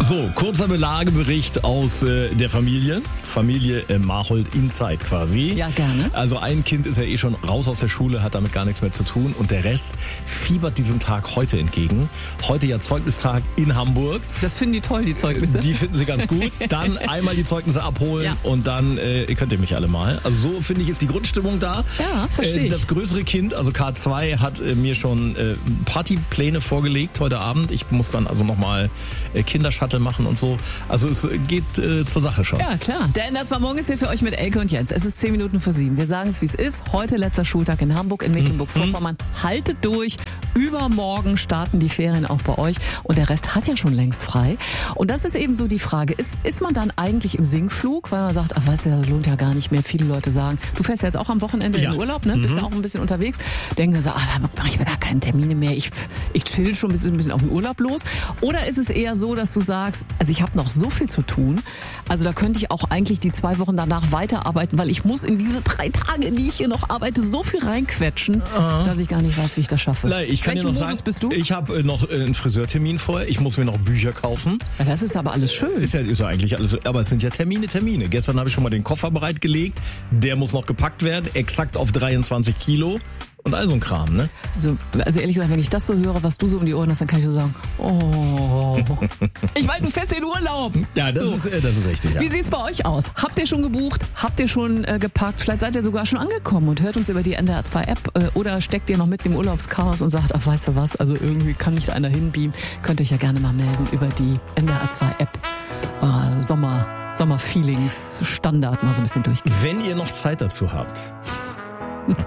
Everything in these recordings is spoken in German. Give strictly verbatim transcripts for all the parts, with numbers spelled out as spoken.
So, kurzer Belagebericht aus äh, der Familie. Familie äh, Marhold Inside quasi. Ja, gerne. Also ein Kind ist ja eh schon raus aus der Schule, hat damit gar nichts mehr zu tun. Und der Rest fiebert diesem Tag heute entgegen. Heute ja Zeugnistag in Hamburg. Das finden die toll, die Zeugnisse. Die finden sie ganz gut. Dann einmal die Zeugnisse abholen Ja. und dann äh, könnt ihr mich alle mal. Also so finde ich ist die Grundstimmung da. Ja, verstehe Äh, ich. das größere Kind, also K zwei, hat äh, mir schon äh, Partypläne vorgelegt heute Abend. Ich muss dann also nochmal äh, Kindershuttle machen und so. Also es geht äh, zur Sache schon. Ja, klar. Der N D R zwei Morgen ist hier für euch mit Elke und Jens. Es ist zehn Minuten vor sieben. Wir sagen es, wie es ist. Heute letzter Schultag in Hamburg, in Mecklenburg-Vorpommern. Haltet durch. Übermorgen starten die Ferien auch bei euch. Und der Rest hat ja schon längst frei. Und das ist eben so die Frage. Ist, ist man dann eigentlich im Sinkflug? Weil man sagt, ach weißt du, das lohnt ja gar nicht mehr. Viele Leute sagen, du fährst ja jetzt auch am Wochenende Ja. in Urlaub, ne? Bist ja auch ein bisschen unterwegs. Denken dann so, ah, da mache ich mir gar keine Termine mehr. Ich, ich chill schon ein bisschen, ein bisschen auf den Urlaub los. Oder ist es eher so, dass du sagst, also ich habe noch so viel zu tun. Also da könnte ich auch eigentlich die zwei Wochen danach weiterarbeiten, weil ich muss in diese drei Tage, in die ich hier noch arbeite, so viel reinquetschen, dass ich gar nicht weiß, wie ich das schaffe. Nein, ich kann dir Welchen noch Modus sagen, bist du? ich habe äh, noch äh, einen Friseurtermin vorher. Ich muss mir noch Bücher kaufen. Ja, das ist aber alles schön. Ist ja, ist ja eigentlich alles, aber es sind ja Termine, Termine. Gestern habe ich schon mal den Koffer bereitgelegt. Der muss noch gepackt werden, exakt auf dreiundzwanzig Kilo. Und all so ein Kram, ne? Also, also ehrlich gesagt, wenn ich das so höre, was du so um die Ohren hast, dann kann ich so sagen, oh. Ich meine, du fährst in Urlaub. Ja, das, so. ist, äh, das ist richtig, ja. Wie sieht's bei euch aus? Habt ihr schon gebucht? Habt ihr schon äh, gepackt? Vielleicht seid ihr sogar schon angekommen und hört uns über die N D R zwei App äh, oder steckt ihr noch mit dem Urlaubschaos und sagt, ach weißt du was, also irgendwie kann nicht einer hinbeamen. Könnt ihr euch ja gerne mal melden über die N D R zwei App. Äh, Sommer, Sommerfeelings Standard mal so ein bisschen durchgehen. Wenn ihr noch Zeit dazu habt.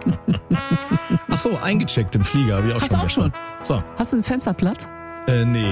Ach so, eingecheckt im Flieger habe ich auch Hast schon du auch gestern. schon? So, Hast du einen Fensterplatz? äh, nee.